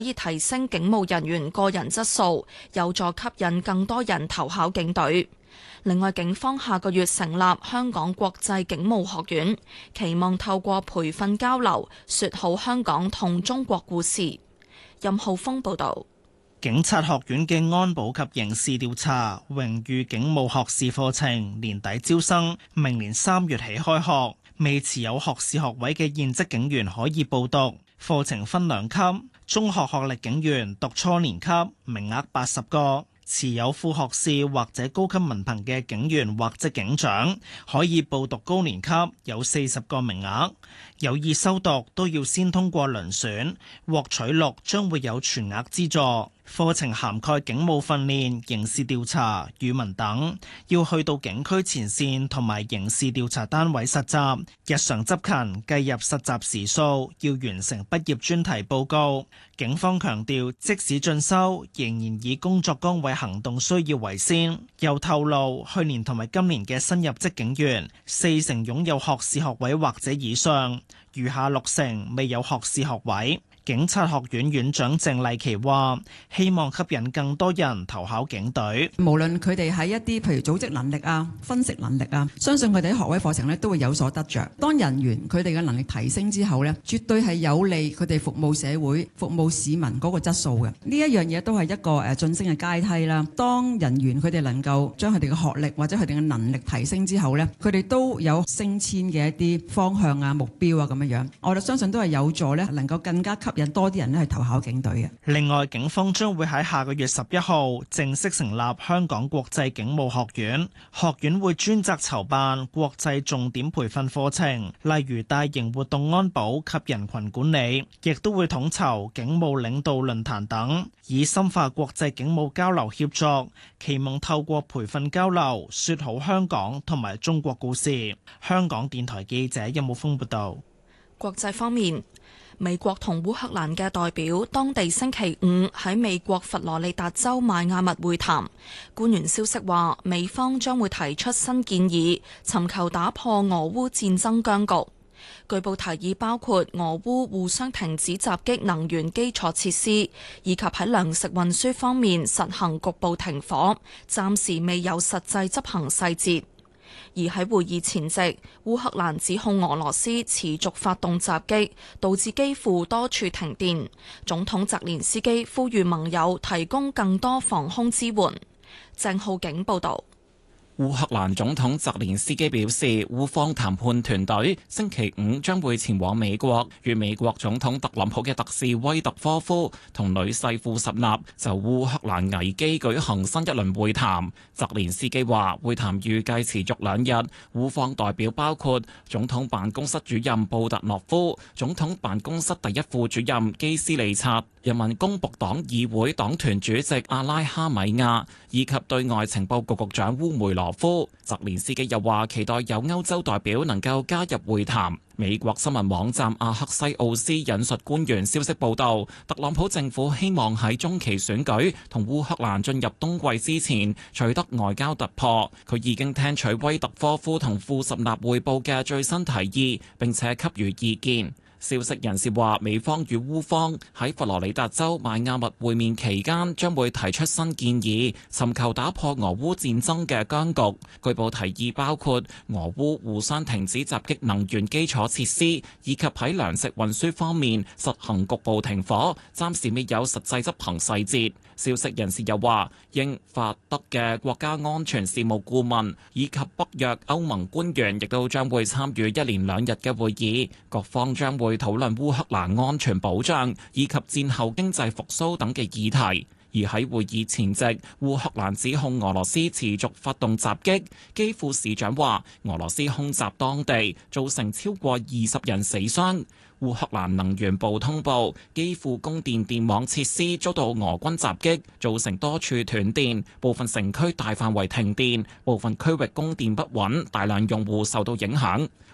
以提升警務人員個人質素，有助吸引更多人投考警隊。另外，警方下個月成立香港國際警務學院，期望透過培訓交流，說好香港同中國故事。任浩峰報導。 警察學院嘅安保及刑事調查榮譽警務學士課程年底招生，明年3月起開學。未持有學士學位嘅現職警員可以報讀。課程分2級，中學學歷警員讀初年級，名額80個；持有副學士或者高級文憑嘅警員或者警長可以報讀高年級，有40個名額。有意修讀都要先通過遴選，獲取錄將會有全額資助。課程涵蓋警務訓練、刑事調查、語文等，要去到警區前線同埋刑事調查單位實習，日常執勤計入實習時數，要完成畢業專題報告。警方強調，即使進修，仍然以工作崗位行動需要為先。又透露，去年同埋今年嘅新入職警員，4成擁有學士學位或者以上，餘下6成未有學士學位。警察學院院長鄭麗琪話：希望吸引更多人投考警隊。 無論佢哋喺一啲譬如組織能力啊、分析能力啊，相信佢哋喺學位課程咧都會有所得着。當人員佢哋嘅能力提升之後咧，絕對係有利佢哋服務社會、服務市民嗰個質素嘅。呢一樣嘢都係一個晉升嘅階梯啦。當人員佢哋能夠將佢哋嘅學歷或者佢哋嘅能力提升之後咧，佢哋都有升遷嘅一啲方向啊、目標啊咁樣樣。我哋相信都係有助咧，能夠更加吸引多啲人咧去投考警隊嘅。 另外，警方將會喺下個月11號正式成立香港國際警務學院，學院會專責籌辦國際重點培訓課程，例如大型活動安保及人群管理，亦都會統籌警務領導論壇等，以深化國際警務交流協作，期望透過培訓交流，說好香港同埋中國故事。香港電台記者任武峰報道。 國際方面，美國同烏克蘭嘅代表當地星期五喺美國佛羅里達州邁阿密會談。官員消息話，美方將會提出新建議，尋求打破俄烏戰爭僵局。據報提議包括俄烏互相停止襲擊能源基礎設施，以及喺糧食運輸方面實行局部停火，暫時未有實際執行細節。而喺會議前夕，烏克蘭指控俄羅斯持續發動襲擊，導致基輔多處停電。總統澤連斯基呼籲盟友提供更多防空支援。鄭浩景報導。 烏克蘭總統澤連斯基表示，烏方談判團隊星期五將會前往美國，與美國總統特朗普嘅特使威特科夫同女婿庫什納就烏克蘭危機舉行新一輪會談。澤連斯基話，會談預計持續2日，烏方代表包括總統辦公室主任布特諾夫、總統辦公室第一副主任基斯利察、人民公僕黨議會黨團主席阿拉哈米亞以及對外情報局局長烏梅羅夫。澤連斯基又話期待有歐洲代表能夠加入會談。美國新聞網站阿克西奧斯引述官員消息報道，特朗普政府希望喺中期選舉同烏克蘭進入冬季之前取得外交突破。佢已經聽取威特科夫同庫什納匯報嘅最新提議，並且給予意見。消息人士話，美方與烏方喺佛羅里達州邁阿密會面期間，將會提出新建議，尋求打破俄烏戰爭嘅僵局。據報提議包括俄烏互相停止襲擊能源基礎設施，以及喺糧食運輸方面實行局部停火，暫時未有實際執行細節。消息人士又話，英法德嘅國家安全事務顧問以及北約歐盟官員亦都將會參與1連2日嘅會議，各方將會討論烏克蘭安全保障以及戰後經濟復甦等嘅議題。而喺會議前夕，烏克蘭指控俄羅斯持續發動襲擊。基輔市長話，俄羅斯空襲當地，造成超過20人死傷。烏克蘭能源部通報，基輔供電電網設施遭到俄軍襲擊，造成多處斷電，部分城區大範圍停電，部分區域供電不穩，大量用戶受到影響。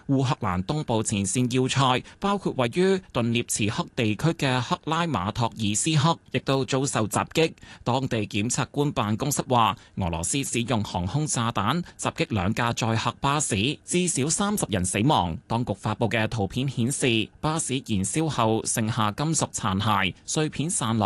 烏克蘭東部前線要塞，包括位於頓涅茨克地區嘅克拉馬托爾斯克，亦都遭受襲擊。當地檢察官辦公室話，俄羅斯使用航空炸彈襲擊2架載客巴士，至少30人死亡。當局發布嘅圖片顯示，巴士燃燒後剩下金屬殘骸，碎片散落